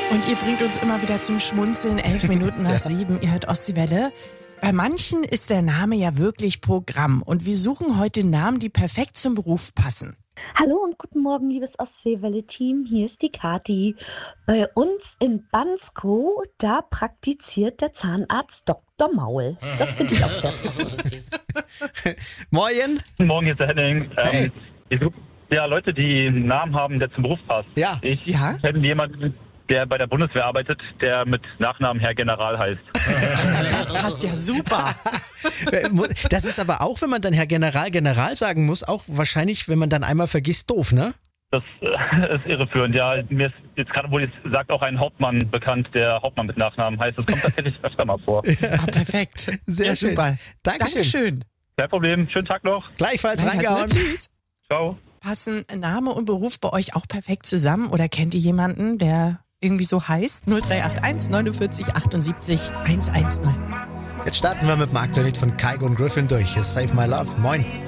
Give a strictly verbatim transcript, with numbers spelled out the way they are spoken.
Und ihr bringt uns immer wieder zum Schmunzeln. Elf Minuten nach sieben. Ihr hört Ostseewelle. Bei manchen ist der Name ja wirklich Programm. Und wir suchen heute Namen, die perfekt zum Beruf passen. Hallo und guten Morgen, liebes Ostseewelle-Team. Hier ist die Kathi. Bei uns in Bansko, da praktiziert der Zahnarzt Doktor Maul. Das finde ich auch sehr toll. Moin. Guten Morgen, hier ist der Henning. Ähm, Hey. Ich suche ja Leute, die einen Namen haben, der zum Beruf passt. Ja. Ich Ja? kenne jemanden, der bei der Bundeswehr arbeitet, der mit Nachnamen Herr General heißt. Das passt ja super. Das ist aber auch, wenn man dann Herr General General sagen muss, auch wahrscheinlich, wenn man dann einmal vergisst, doof, ne? Das äh, ist irreführend. Ja, mir ist jetzt gerade, wo jetzt sagt, auch ein Hauptmann bekannt, der Hauptmann mit Nachnamen heißt. Das kommt tatsächlich öfter mal vor. Ah, perfekt. Sehr ja, schön. super. Dankeschön. Dankeschön. Kein Problem. Schönen Tag noch. Gleichfalls Also, reingehauen. tschüss. Ciao. Passen Name und Beruf bei euch auch perfekt zusammen? Oder kennt ihr jemanden, der irgendwie so heißt? null drei acht eins neunundvierzig achtundsiebzig hundertzehn. Jetzt starten wir mit dem aktuellen Lied von Kygo und Griffin durch. Hier ist Save My Love. Moin.